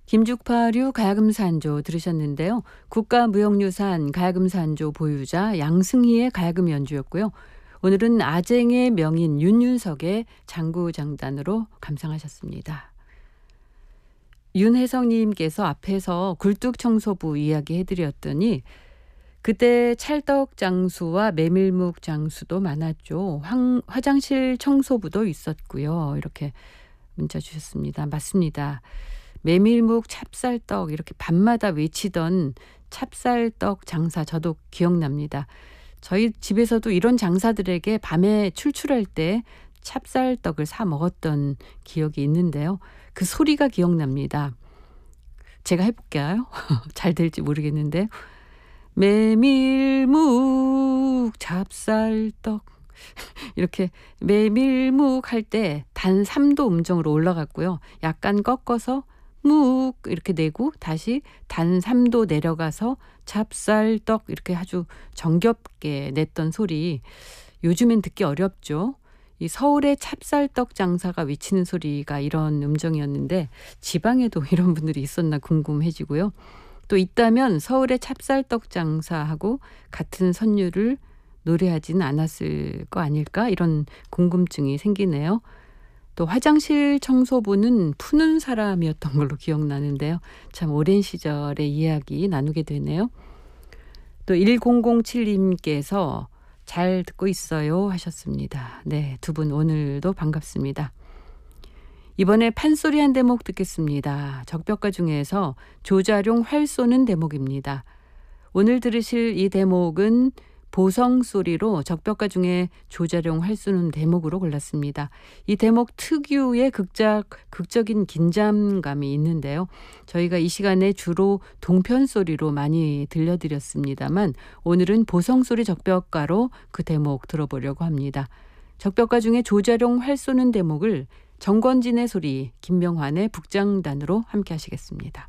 김죽파류 가야금산조 들으셨는데요. 국가무형유산 가야금산조 보유자 양승희의 가야금 연주였고요. 오늘은 아쟁의 명인 윤윤석의 장구장단으로 감상하셨습니다. 윤혜성님께서 앞에서 굴뚝청소부 이야기 해드렸더니 그때 찰떡장수와 메밀묵장수도 많았죠. 화장실 청소부도 있었고요. 이렇게 문자 주셨습니다. 맞습니다. 메밀묵, 찹쌀떡 이렇게 밤마다 외치던 찹쌀떡 장사 저도 기억납니다. 저희 집에서도 이런 장사들에게 밤에 출출할 때 찹쌀떡을 사 먹었던 기억이 있는데요. 그 소리가 기억납니다. 제가 해볼게요. 잘 될지 모르겠는데. 메밀묵 찹쌀떡 이렇게 메밀묵 할 때 단 3도 음정으로 올라갔고요. 약간 꺾어서 묵 이렇게 내고 다시 단 3도 내려가서 찹쌀떡 이렇게 아주 정겹게 냈던 소리 요즘엔 듣기 어렵죠. 이 서울의 찹쌀떡 장사가 외치는 소리가 이런 음정이었는데 지방에도 이런 분들이 있었나 궁금해지고요. 또 있다면 서울의 찹쌀떡 장사하고 같은 선율을 노래하지는 않았을 거 아닐까 이런 궁금증이 생기네요. 또 화장실 청소부는 푸는 사람이었던 걸로 기억나는데요. 참 오랜 시절의 이야기 나누게 되네요. 또 1007님께서 잘 듣고 있어요 하셨습니다. 네, 두 분 오늘도 반갑습니다. 이번에 판소리 한 대목 듣겠습니다. 적벽가 중에서 조자룡 활 쏘는 대목입니다. 오늘 들으실 이 대목은 보성소리로 적벽가 중에 조자룡 활 쏘는 대목으로 골랐습니다. 이 대목 특유의 극적인 긴장감이 있는데요. 저희가 이 시간에 주로 동편소리로 많이 들려드렸습니다만 오늘은 보성소리 적벽가로 그 대목 들어보려고 합니다. 적벽가 중에 조자룡 활 쏘는 대목을 정권진의 소리, 김명환의 북장단으로 함께 하시겠습니다.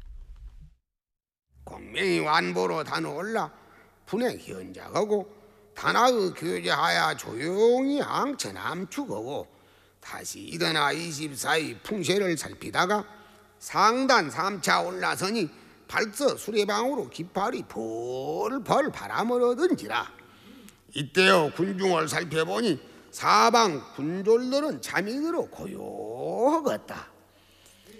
공명이 완보로 다녀올라 분행 현작하고 단하의 교제하야 조용히 항천암축하고 다시 일어나 24의 풍세를 살피다가 상단 3차 올라서니 발서 수레방으로 깃발이 펄펄 바람을 얻은지라. 이때여 군중을 살펴보니 사방 군졸들은 잠이 들어 고요하겠다.